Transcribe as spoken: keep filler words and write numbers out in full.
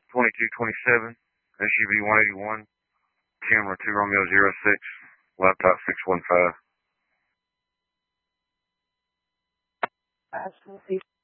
twenty-two twenty-seven, S U V one eighty-one, camera two Romeo zero six, laptop six one five. Absolutely.